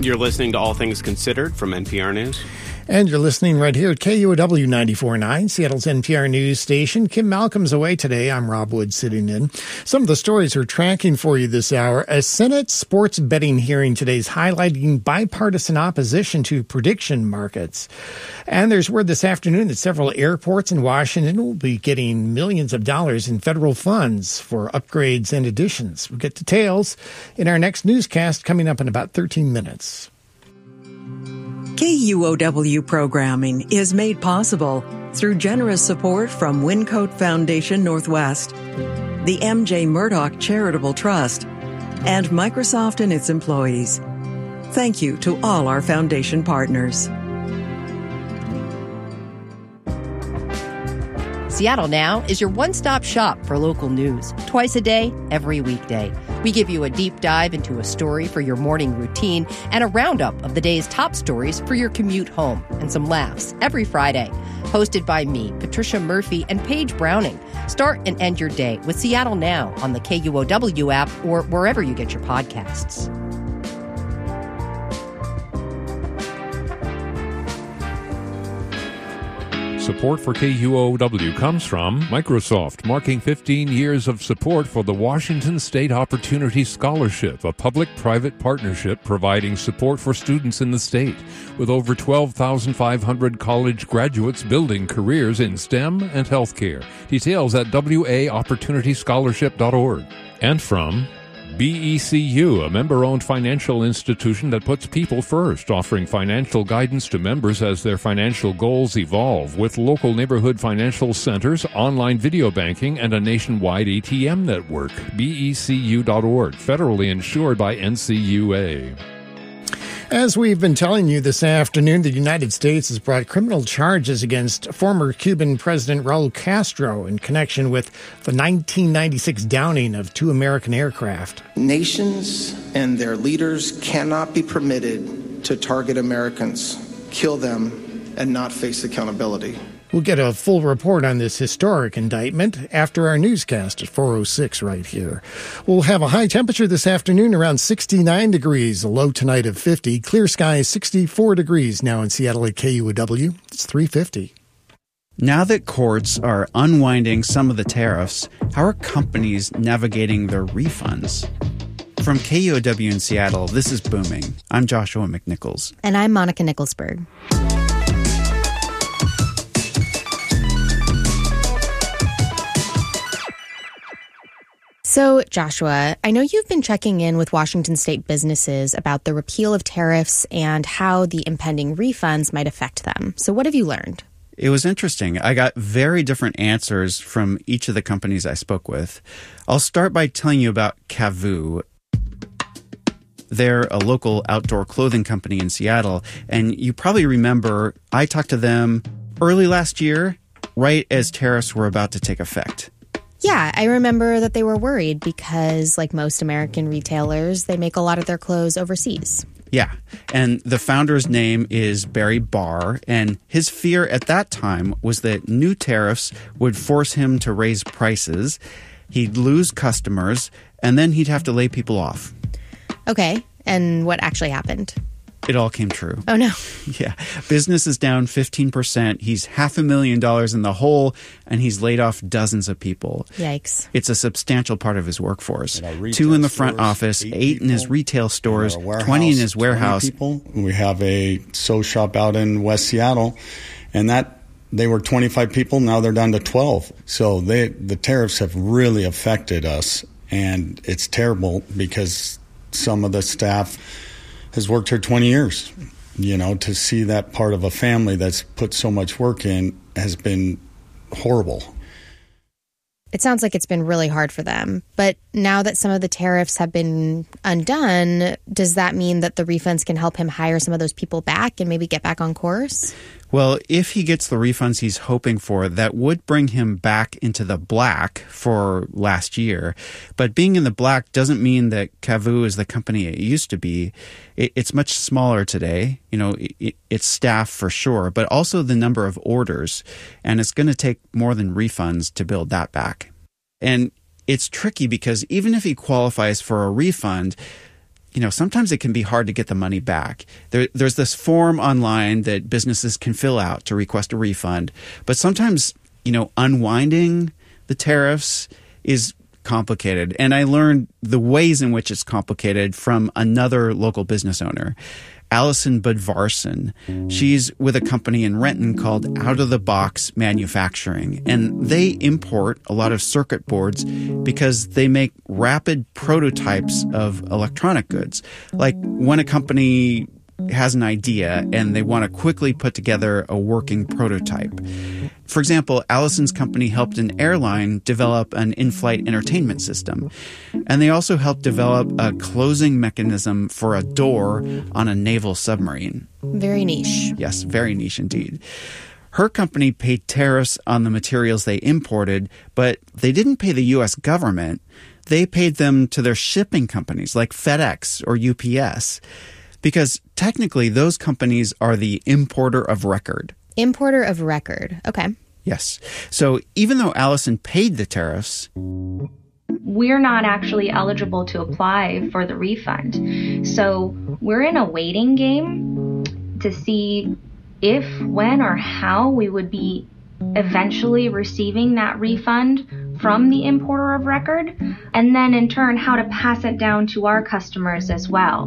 You're listening to All Things Considered from NPR News. And you're listening right here at KUOW 94.9, Seattle's NPR news station. Kim Malcolm's away today. I'm Rob Wood sitting in. Some of the stories we're tracking for you this hour. A Senate sports betting hearing today is highlighting bipartisan opposition to prediction markets. And there's word this afternoon that several airports in Washington will be getting millions of dollars in federal funds for upgrades and additions. We'll get details in our next newscast coming up in about 13 minutes. KUOW programming is made possible through generous support from Wincote Foundation Northwest, the MJ Murdoch Charitable Trust, and Microsoft and its employees. Thank you to all our foundation partners. Seattle Now is your one-stop shop for local news, twice a day, every weekday. We give you a deep dive into a story for your morning routine and a roundup of the day's top stories for your commute home and some laughs every Friday. Hosted by me, Patricia Murphy, and Paige Browning. Start and end your day with Seattle Now on the KUOW app or wherever you get your podcasts. Support for KUOW comes from Microsoft, marking 15 years of support for the Washington State Opportunity Scholarship, a public-private partnership providing support for students in the state, with over 12,500 college graduates building careers in STEM and healthcare. Details at waopportunityscholarship.org. And from BECU, a member-owned financial institution that puts people first, offering financial guidance to members as their financial goals evolve, with local neighborhood financial centers, online video banking, and a nationwide ATM network. BECU.org, federally insured by NCUA. As we've been telling you this afternoon, the United States has brought criminal charges against former Cuban President Raul Castro in connection with the 1996 downing of 2 American aircraft. Nations and their leaders cannot be permitted to target Americans, kill them, and not face accountability. We'll get a full report on this historic indictment after our newscast at 4:06 right here. We'll have a high temperature this afternoon around 69 degrees, a low tonight of 50. Clear skies 64 degrees now in Seattle at KUOW. It's 3:50. Now that courts are unwinding some of the tariffs, how are companies navigating their refunds? From KUOW in Seattle, this is Booming. I'm Joshua McNichols. And I'm Monica Nicholsberg. So, Joshua, I know you've been checking in with Washington state businesses about the repeal of tariffs and how the impending refunds might affect them. So what have you learned? It was interesting. I got very different answers from each of the companies I spoke with. I'll start by telling you about Kavu. They're a local outdoor clothing company in Seattle, and you probably remember I talked to them early last year, right as tariffs were about to take effect. Yeah, I remember that they were worried because, like most American retailers, they make a lot of their clothes overseas. Yeah, and the founder's name is Barry Barr, and his fear at that time was that new tariffs would force him to raise prices, he'd lose customers, and then he'd have to lay people off. Okay, and what actually happened? It all came true. Oh, no. Yeah. Business is down 15%. He's $500,000 in the hole, and he's laid off dozens of people. Yikes. It's a substantial part of his workforce. 2 in the front office, 8 in his retail stores, 20 in his warehouse. We have a sew shop out in West Seattle, and they were 25 people. Now they're down to 12. So the tariffs have really affected us, and it's terrible because some of the staff has worked here 20 years. You know, to see that part of a family that's put so much work in has been horrible. It sounds like it's been really hard for them. But now that some of the tariffs have been undone, does that mean that the refunds can help him hire some of those people back and maybe get back on course? Well, if he gets the refunds he's hoping for, that would bring him back into the black for last year. But being in the black doesn't mean that Kavu is the company it used to be. It's much smaller today. You know, it's staff for sure, but also the number of orders. And it's going to take more than refunds to build that back. And it's tricky because even if he qualifies for a refund, sometimes it can be hard to get the money back. There's this form online that businesses can fill out to request a refund. But sometimes, unwinding the tariffs is complicated. And I learned the ways in which it's complicated from another local business owner, Allison Budvarson. She's with a company in Renton called Out of the Box Manufacturing, and they import a lot of circuit boards because they make rapid prototypes of electronic goods. Like when a company has an idea and they want to quickly put together a working prototype. For example, Allison's company helped an airline develop an in-flight entertainment system. And they also helped develop a closing mechanism for a door on a naval submarine. Very niche. Yes, very niche indeed. Her company paid tariffs on the materials they imported, but they didn't pay the U.S. government. They paid them to their shipping companies like FedEx or UPS. Because technically, those companies are the importer of record. Importer of record. Okay. Yes. So even though Allison paid the tariffs, we're not actually eligible to apply for the refund. So we're in a waiting game to see if, when, or how we would be eventually receiving that refund from the importer of record, and then in turn, how to pass it down to our customers as well.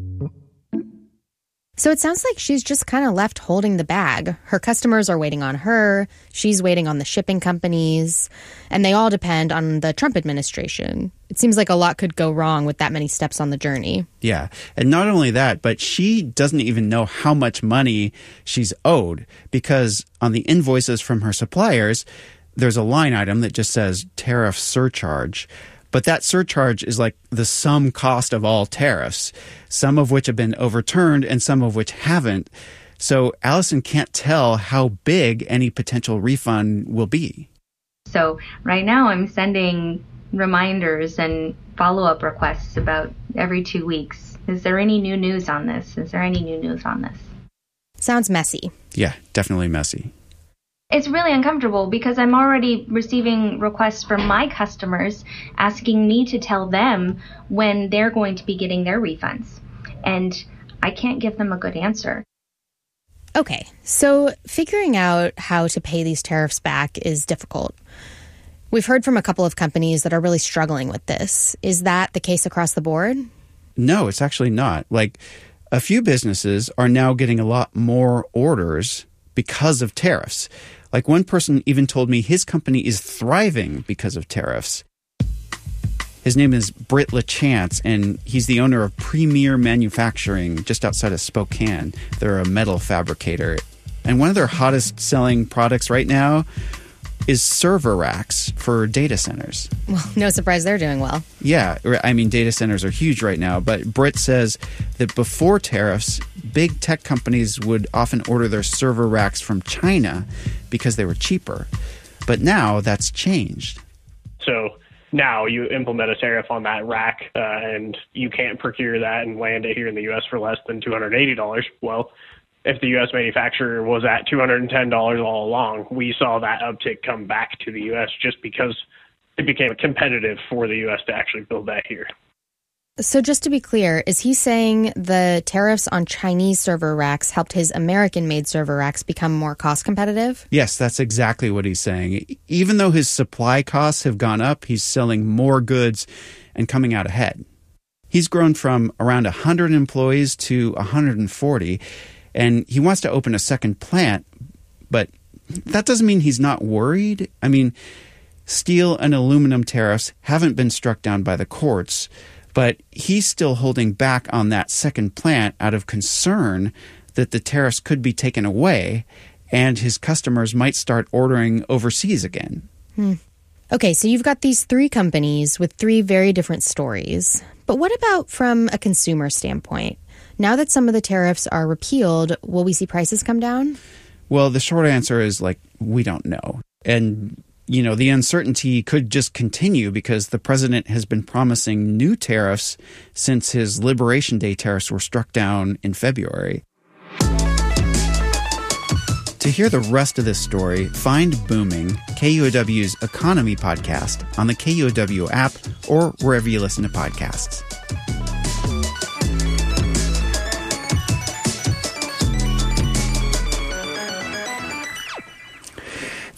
So it sounds like she's just kind of left holding the bag. Her customers are waiting on her. She's waiting on the shipping companies. And they all depend on the Trump administration. It seems like a lot could go wrong with that many steps on the journey. Yeah. And not only that, but she doesn't even know how much money she's owed, because on the invoices from her suppliers, there's a line item that just says tariff surcharge. But that surcharge is like the sum cost of all tariffs, some of which have been overturned and some of which haven't. So Allison can't tell how big any potential refund will be. So right now I'm sending reminders and follow-up requests about every 2 weeks. Is there any new news on this? Is there any new news on this? Sounds messy. Yeah, definitely messy. It's really uncomfortable because I'm already receiving requests from my customers asking me to tell them when they're going to be getting their refunds. And I can't give them a good answer. Okay, so figuring out how to pay these tariffs back is difficult. We've heard from a couple of companies that are really struggling with this. Is that the case across the board? No, it's actually not. Like, a few businesses are now getting a lot more orders because of tariffs. Like, one person even told me his company is thriving because of tariffs. His name is Britt LaChance, and he's the owner of Premier Manufacturing just outside of Spokane. They're a metal fabricator. And one of their hottest selling products right now is server racks for data centers. Well, no surprise they're doing well. Yeah, I mean, data centers are huge right now, but Britt says that before tariffs, big tech companies would often order their server racks from China because they were cheaper. But now that's changed. So now you implement a tariff on that rack and you can't procure that and land it here in the U.S. for less than $280. Well, if the U.S. manufacturer was at $210 all along, we saw that uptick come back to the U.S. just because it became competitive for the U.S. to actually build that here. So just to be clear, is he saying the tariffs on Chinese server racks helped his American-made server racks become more cost competitive? Yes, that's exactly what he's saying. Even though his supply costs have gone up, he's selling more goods and coming out ahead. He's grown from around 100 employees to 140, and he wants to open a second plant, but that doesn't mean he's not worried. I mean, steel and aluminum tariffs haven't been struck down by the courts, but he's still holding back on that second plant out of concern that the tariffs could be taken away and his customers might start ordering overseas again. Okay, so you've got these three companies with three very different stories. But what about from a consumer standpoint? Now that some of the tariffs are repealed, will we see prices come down? Well, the short answer is, we don't know. And, the uncertainty could just continue because the president has been promising new tariffs since his Liberation Day tariffs were struck down in February. To hear the rest of this story, find Booming, KUOW's economy podcast, on the KUOW app or wherever you listen to podcasts.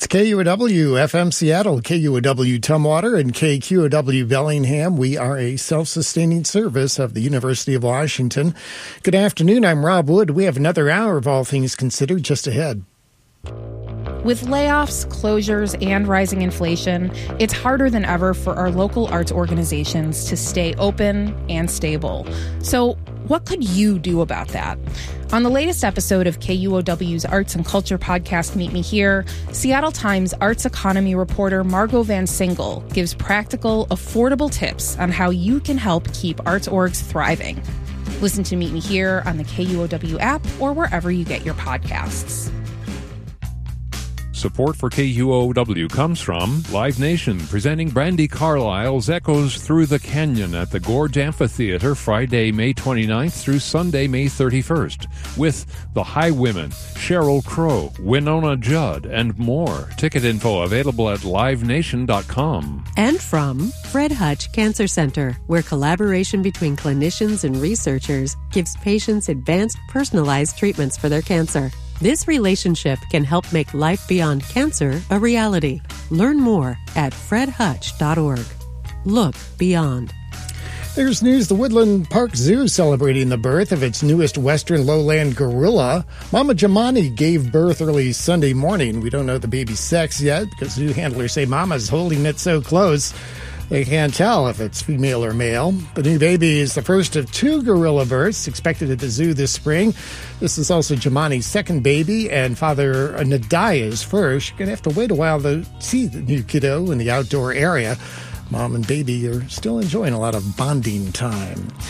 KUOW FM Seattle, KUOW Tumwater, and KQOW Bellingham. We are a self-sustaining service of the University of Washington. Good afternoon. I'm Rob Wood. We have another hour of All Things Considered just ahead. With layoffs, closures, and rising inflation, it's harder than ever for our local arts organizations to stay open and stable. So, what could you do about that? On the latest episode of KUOW's Arts and Culture podcast, Meet Me Here, Seattle Times arts economy reporter Margot Van Singel gives practical, affordable tips on how you can help keep arts orgs thriving. Listen to Meet Me Here on the KUOW app or wherever you get your podcasts. Support for KUOW comes from Live Nation, presenting Brandi Carlile's Echoes Through the Canyon at the Gorge Amphitheater Friday, May 29th through Sunday, May 31st, with The Highwomen, Sheryl Crow, Winona Judd, and more. Ticket info available at livenation.com. And from Fred Hutch Cancer Center, where collaboration between clinicians and researchers gives patients advanced, personalized treatments for their cancer. This relationship can help make life beyond cancer a reality. Learn more at fredhutch.org. Look beyond. There's news the Woodland Park Zoo celebrating the birth of its newest western lowland gorilla. Mama Jamani gave birth early Sunday morning. We don't know the baby's sex yet because zoo handlers say Mama's holding it so close they can't tell if it's female or male. The new baby is the first of 2 gorilla births expected at the zoo this spring. This is also Jamani's second baby and Father Nadia's first. You're going to have to wait a while to see the new kiddo in the outdoor area. Mom and baby are still enjoying a lot of bonding time.